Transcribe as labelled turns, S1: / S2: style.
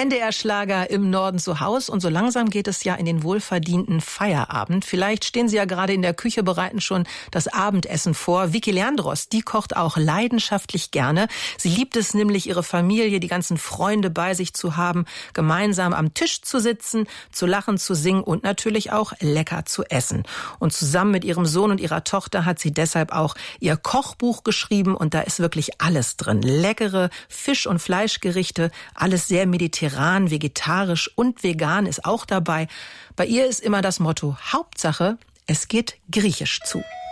S1: NDR-Schlager im Norden zu Haus und so langsam geht es ja in den wohlverdienten Feierabend. Vielleicht stehen Sie ja gerade in der Küche, bereiten schon das Abendessen vor. Vicky Leandros, die kocht auch leidenschaftlich gerne. Sie liebt es nämlich, ihre Familie, die ganzen Freunde bei sich zu haben, gemeinsam am Tisch zu sitzen, zu lachen, zu singen und natürlich auch lecker zu essen. Und zusammen mit ihrem Sohn und ihrer Tochter hat sie deshalb auch ihr Kochbuch geschrieben und da ist wirklich alles drin. Leckere Fisch- und Fleischgerichte, alles sehr mediterran, vegetarisch und vegan ist auch dabei. Bei ihr ist immer das Motto: Hauptsache, es geht griechisch zu.